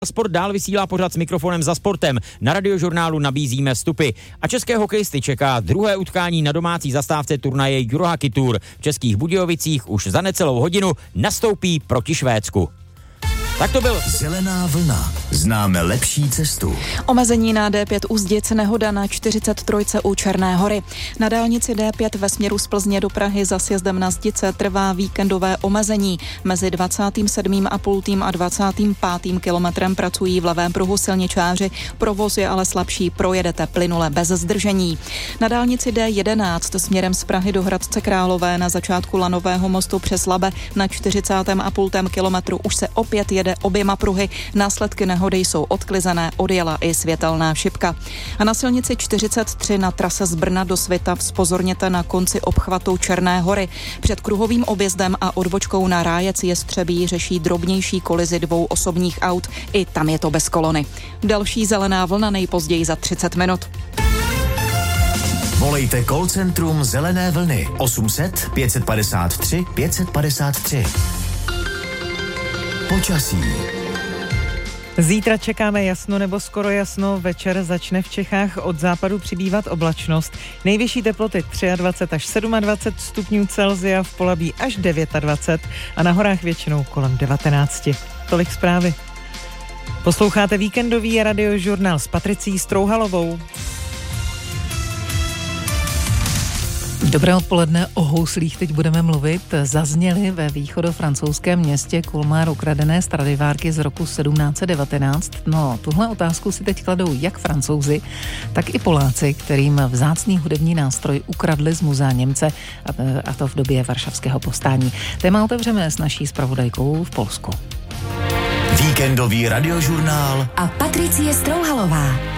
Sport dál vysílá pořad s mikrofonem za sportem. Na Radiožurnálu nabízíme vstupy. A české hokejisty čeká druhé utkání na domácí zastávce turnaje Eurohockey Tour. V Českých Budějovicích už za necelou hodinu nastoupí proti Švédsku. Tak to byl Zelená vlna. Známe lepší cestu. Omezení na D5 Úzdic, nehoda na 43 u Černé Hory. Na dálnici D5 ve směru z Plzně do Prahy za sjezdem na Zdice trvá víkendové omezení. Mezi 27,5. a 25. kilometrem pracují v levém pruhu silničáři, provoz je ale slabší, projedete plynule bez zdržení. Na dálnici D11 směrem z Prahy do Hradce Králové na začátku Lanového mostu přes Labe na 40,5. kilometru už se opět jede oběma pruhy. Následky nehody jsou odklizené, odjela i světelná šipka. A na silnici 43 na trase z Brna do Svitav zpozorněte na konci obchvatu Černé Hory. Před kruhovým objezdem a odbočkou na Rájec Jestřebí řeší drobnější kolizi dvou osobních aut. I tam je to bez kolony. Další zelená vlna nejpozději za 30 minut. Volejte call centrum Zelené vlny 800 553 553. Počasí. Zítra čekáme jasno nebo skoro jasno, večer začne v Čechách od západu přibývat oblačnost. Nejvyšší teploty 23 až 27 stupňů Celsia, v Polabí až 29 a na horách většinou kolem 19. Tolik zprávy. Posloucháte víkendový Radiožurnál s Patricí Strouhalovou. Dobré odpoledne, o houslích teď budeme mluvit. Zazněly ve východofrancouzském městě Colmar ukradené Stradivárky z roku 1719. No, tuhle otázku si teď kladou jak Francouzi, tak i Poláci, kterým vzácný hudební nástroj ukradli z muzea Němce, a to v době Varšavského povstání. Téma otevřeme s naší zpravodajkou v Polsku. Víkendový Radiožurnál a Patricie Strouhalová.